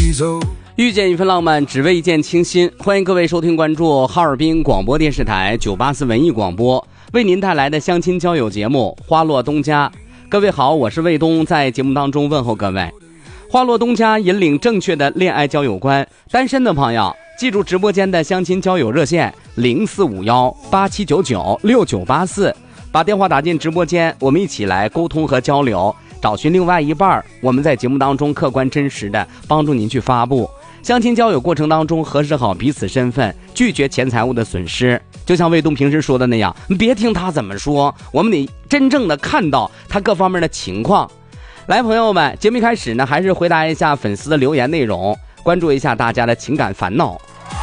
遇见一份浪漫，只为一见倾心。欢迎各位收听关注哈尔滨广播电视台984文艺广播为您带来的相亲交友节目花落东家。各位好，我是卫东，在节目当中问候各位。花落东家引领正确的恋爱交友观，单身的朋友记住直播间的相亲交友热线045187996984，把电话打进直播间，我们一起来沟通和交流，找寻另外一半。我们在节目当中客观真实的帮助您去发布相亲交友过程当中核实好彼此身份，拒绝钱财物的损失。就像卫东平时说的那样，别听他怎么说，我们得真正的看到他各方面的情况。来，朋友们，节目一开始呢，还是回答一下粉丝的留言内容，关注一下大家的情感烦恼。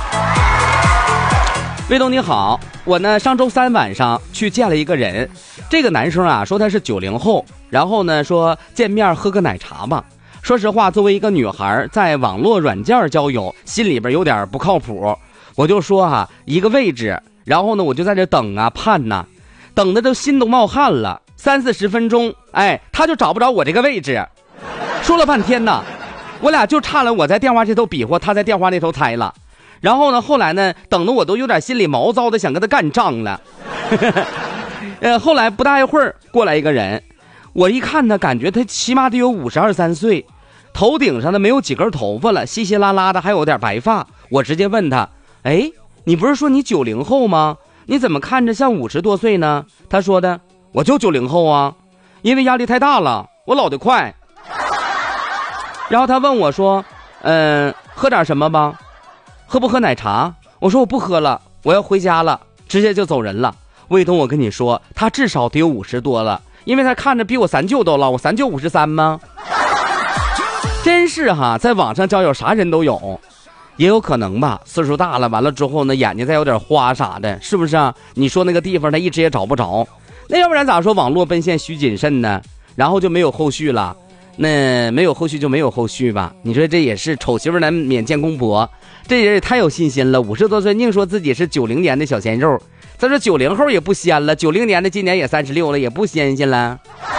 卫东你好，我呢上周三晚上去见了一个人，这个男生啊说他是90后，然后呢说见面喝个奶茶吧。说实话，作为一个女孩，在网络软件交友，心里边有点不靠谱。我就说一个位置，然后呢我就在这等啊盼呐，等的都心都冒汗了，30-40分钟，他就找不着我这个位置。说了半天呢，我俩就差了我在电话这头比划，他在电话那头猜了。然后呢后来呢等的我都有点心里毛躁的，想跟他干仗了。后来不大一会儿过来一个人，我一看呢，感觉他起码得有52-53岁，头顶上呢没有几根头发了，稀稀拉拉的，还有点白发。我直接问他，你不是说你90后吗？你怎么看着像50多岁呢？他说的，我就90后啊，因为压力太大了，我老得快。然后他问我说，喝点什么吧？喝不喝奶茶？我说我不喝了，我要回家了，直接就走人了。卫东，我跟你说，他至少得有50多了，因为他看着比我三舅都老，我三舅53吗？真是在网上交友啥人都有，也有可能吧，岁数大了，完了之后呢眼睛再有点花啥的，是不是啊？你说那个地方他一直也找不着，那要不然咋说网络奔现需谨慎呢？然后就没有后续了，那没有后续就没有后续吧。你说这也是丑媳妇难免见公婆，这人也太有信心了，50多岁硬说自己是90年的小鲜肉，再说90后也不鲜了，90年的今年也36了，也不新鲜了。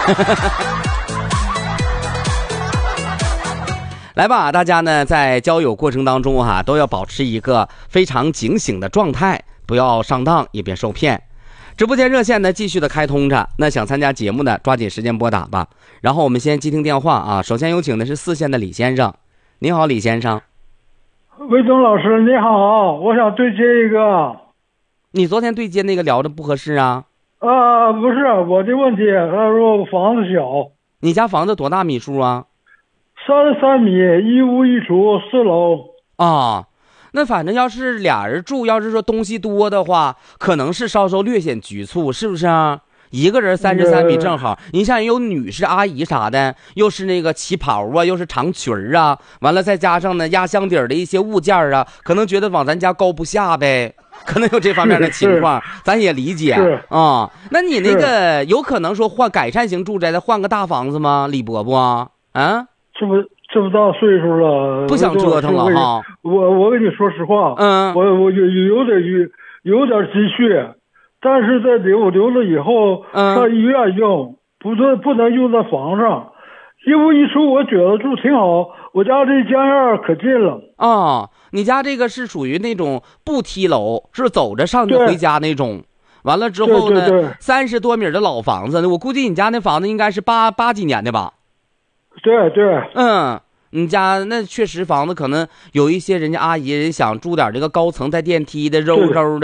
来吧，大家呢在交友过程当中都要保持一个非常警醒的状态，不要上当，也别受骗。直播间热线呢继续的开通着，那想参加节目的抓紧时间拨打吧。然后我们先接听电话首先有请的是4线的李先生。你好，李先生。 魏东老师你好，我想对接一个。 你昨天对接那个聊的不合适啊？ 不是我的问题，他说房子小。 你家房子多大米数啊 ？33米，一屋一厨，4楼。 那反正要是俩人住，要是说东西多的话，可能是稍稍略显局促，是不是啊？一个人33米正好。你像有女士阿姨啥的，又是那个旗袍啊，又是长裙啊，完了再加上呢压箱底的一些物件啊，可能觉得往咱家高不下呗，可能有这方面的情况，咱也理解那你那个有可能说换改善型住宅的，换个大房子吗？李伯伯这不到岁数了， 不想折腾了哈。 我跟你说实话，我有点积蓄，但是在留了以后，上医院用，不能用在房上。一屋一厨，我觉得住挺好，我家这家院可近了。 你家这个是属于那种不梯楼，是走着上去回家那种。完了之后呢，30多米的老房子，我估计你家那房子应该是八几年的吧？ 对， 你家那确实房子可能有一些人家阿姨人想住点这个高层带电梯的，肉的